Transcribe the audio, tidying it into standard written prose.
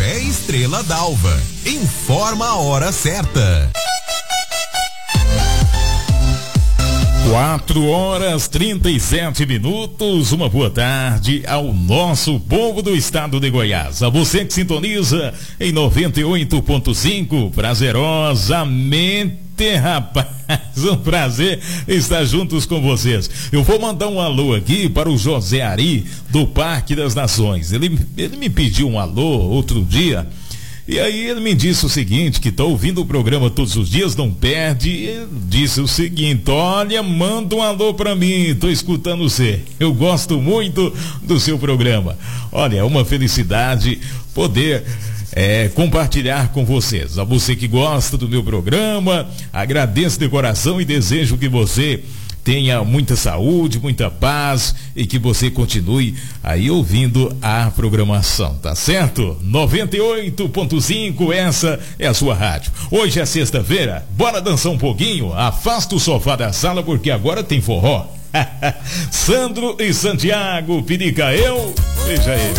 Café Estrela d'Alva. Informa a hora certa. 4h37. Uma boa tarde ao nosso povo do estado de Goiás. A você que sintoniza em 98.5, prazerosamente, rapaz, um prazer estar juntos com vocês. Eu vou mandar um alô aqui para o José Ari do Parque das Nações. Ele me pediu um alô outro dia. E aí ele me disse o seguinte, que está ouvindo o programa todos os dias, não perde. Ele disse o seguinte: olha, manda um alô para mim, estou escutando você. Eu gosto muito do seu programa. Olha, é uma felicidade poder compartilhar com vocês. A você que gosta do meu programa, agradeço de coração e desejo que você tenha muita saúde, muita paz e que você continue aí ouvindo a programação, tá certo? 98.5, essa é a sua rádio. Hoje é sexta-feira, bora dançar um pouquinho? Afasta o sofá da sala porque agora tem forró. Sandro e Santiago, Pirica, veja ele.